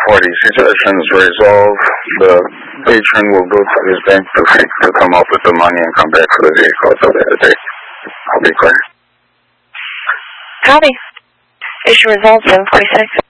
situations resolved, the patron will go to his bank to come up with the money and come back for the vehicle at the later date. I'll be clear. Copy. Issue resolved 746.